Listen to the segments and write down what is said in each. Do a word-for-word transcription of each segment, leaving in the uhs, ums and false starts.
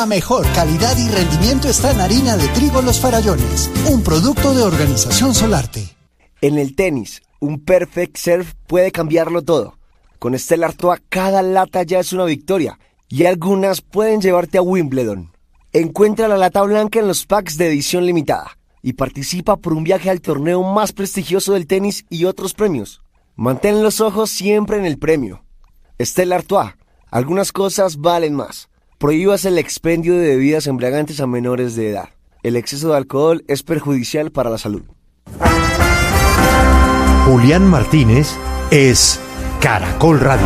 La mejor calidad y rendimiento está en harina de trigo Los Farallones, un producto de Organización Solarte. En el tenis, un perfect serve puede cambiarlo todo. Con Stella Artois cada lata ya es una victoria y algunas pueden llevarte a Wimbledon. Encuentra la lata blanca en los packs de edición limitada y participa por un viaje al torneo más prestigioso del tenis y otros premios. Mantén los ojos siempre en el premio. Stella Artois, algunas cosas valen más. Prohíbas el expendio de bebidas embriagantes a menores de edad. El exceso de alcohol es perjudicial para la salud. Julián Martínez es Caracol Radio.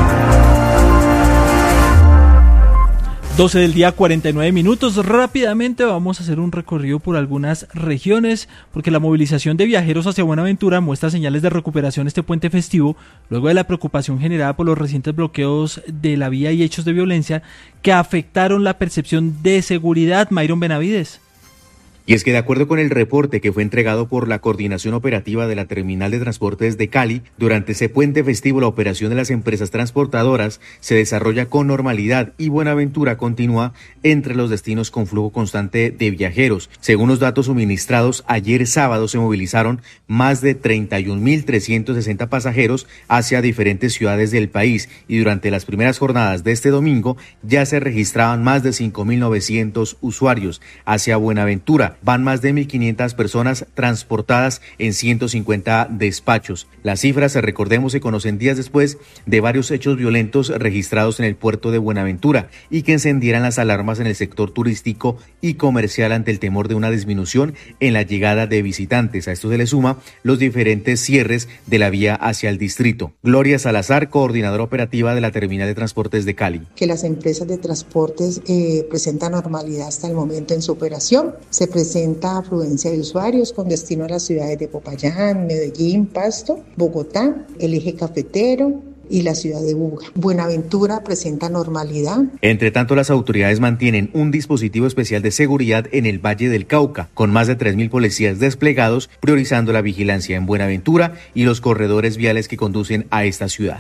doce del día, cuarenta y nueve minutos. Rápidamente vamos a hacer un recorrido por algunas regiones, porque la movilización de viajeros hacia Buenaventura muestra señales de recuperación este puente festivo, luego de la preocupación generada por los recientes bloqueos de la vía y hechos de violencia que afectaron la percepción de seguridad. Mayron Benavides. Y es que de acuerdo con el reporte que fue entregado por la Coordinación Operativa de la Terminal de Transportes de Cali, durante ese puente festivo la operación de las empresas transportadoras se desarrolla con normalidad y Buenaventura continúa entre los destinos con flujo constante de viajeros. Según los datos suministrados, ayer sábado se movilizaron más de treinta y un mil trescientos sesenta pasajeros hacia diferentes ciudades del país y durante las primeras jornadas de este domingo ya se registraban más de cinco mil novecientos usuarios hacia Buenaventura. Van más de mil quinientas personas transportadas en ciento cincuenta despachos. Las cifras, recordemos, se conocen días después de varios hechos violentos registrados en el puerto de Buenaventura y que encendieran las alarmas en el sector turístico y comercial ante el temor de una disminución en la llegada de visitantes. A esto se le suma los diferentes cierres de la vía hacia el distrito. Gloria Salazar, coordinadora operativa de la Terminal de Transportes de Cali. Que las empresas de transportes eh, presentan normalidad hasta el momento en su operación. Se presenta afluencia de usuarios con destino a las ciudades de Popayán, Medellín, Pasto, Bogotá, el eje cafetero y la ciudad de Buga. Buenaventura presenta normalidad. Entre tanto, las autoridades mantienen un dispositivo especial de seguridad en el Valle del Cauca, con más de tres mil policías desplegados, priorizando la vigilancia en Buenaventura y los corredores viales que conducen a esta ciudad.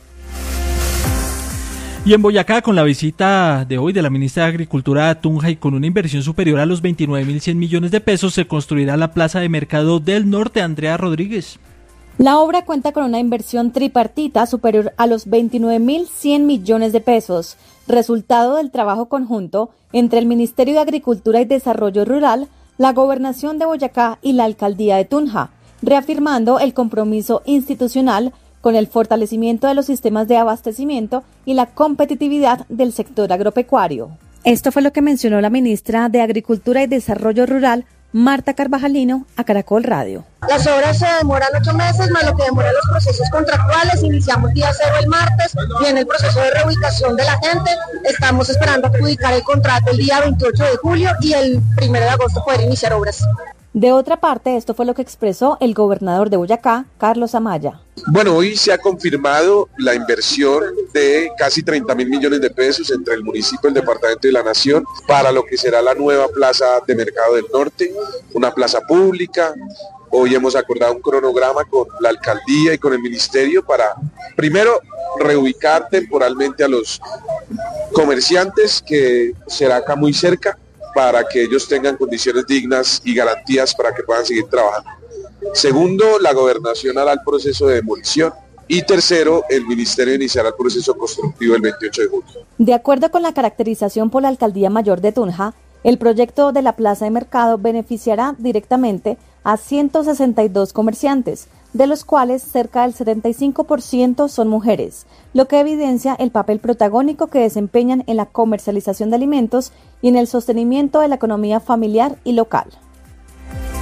Y en Boyacá, con la visita de hoy de la ministra de Agricultura a Tunja y con una inversión superior a los veintinueve mil cien millones de pesos, se construirá la Plaza de Mercado del Norte. Andrea Rodríguez. La obra cuenta con una inversión tripartita superior a los veintinueve mil cien millones de pesos, resultado del trabajo conjunto entre el Ministerio de Agricultura y Desarrollo Rural, la Gobernación de Boyacá y la Alcaldía de Tunja, reafirmando el compromiso institucional con el fortalecimiento de los sistemas de abastecimiento y la competitividad del sector agropecuario. Esto fue lo que mencionó la ministra de Agricultura y Desarrollo Rural, Marta Carvajalino, a Caracol Radio. Las obras se demoran ocho meses, más lo que demoran los procesos contractuales. Iniciamos día cero el martes, viene el proceso de reubicación de la gente. Estamos esperando adjudicar el contrato el día veintiocho de julio y el primero de agosto poder iniciar obras. De otra parte, esto fue lo que expresó el gobernador de Boyacá, Carlos Amaya. Bueno, hoy se ha confirmado la inversión de casi treinta mil millones de pesos entre el municipio, el departamento y la nación para lo que será la nueva Plaza de Mercado del Norte, una plaza pública. Hoy hemos acordado un cronograma con la alcaldía y con el ministerio para, primero, reubicar temporalmente a los comerciantes, que será acá muy cerca, para que ellos tengan condiciones dignas y garantías para que puedan seguir trabajando. Segundo, la gobernación hará el proceso de demolición. Y tercero, el ministerio iniciará el proceso constructivo el veintiocho de julio. De acuerdo con la caracterización por la Alcaldía Mayor de Tunja, el proyecto de la Plaza de Mercado beneficiará directamente a ciento sesenta y dos comerciantes, de los cuales cerca del setenta y cinco por ciento son mujeres, lo que evidencia el papel protagónico que desempeñan en la comercialización de alimentos y en el sostenimiento de la economía familiar y local.